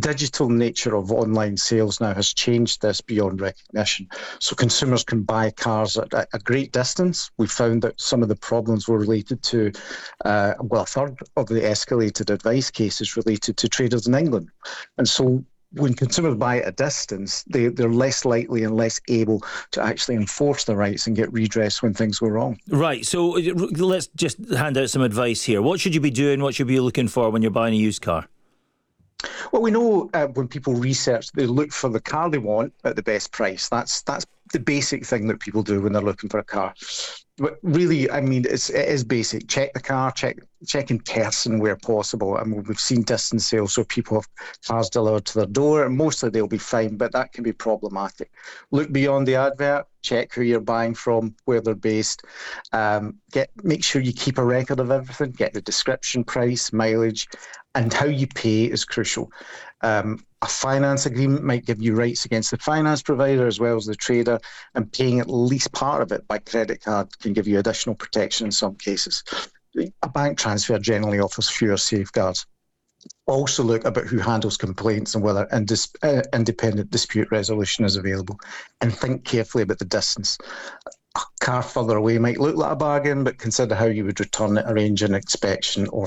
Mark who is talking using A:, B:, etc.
A: digital nature of online sales now has changed this beyond recognition. So consumers can buy cars at a great distance. We found that some of the problems were related to, a third of the escalated advice cases related to traders in England. And so when consumers buy at a distance, they're less likely and less able to actually enforce their rights and get redress when things go wrong.
B: Right, so let's just hand out some advice here. What should you be doing? What should you be looking for when you're buying a used car?
A: Well, we know when people research, they look for the car they want at the best price. That's the basic thing that people do when they're looking for a car. But really, I mean, it is basic. Check the car, check in person where possible. I mean, we've seen distance sales, so people have cars delivered to their door, and mostly they'll be fine, but that can be problematic. Look beyond the advert, check who you're buying from, where they're based. Make sure you keep a record of everything, get the description, price, mileage, and how you pay is crucial. A finance agreement might give you rights against the finance provider as well as the trader, and paying at least part of it by credit card can give you additional protection in some cases. A bank transfer generally offers fewer safeguards. Also look about who handles complaints and whether independent dispute resolution is available, and think carefully about the distance. A car further away might look like a bargain, but consider how you would return it, arrange an inspection or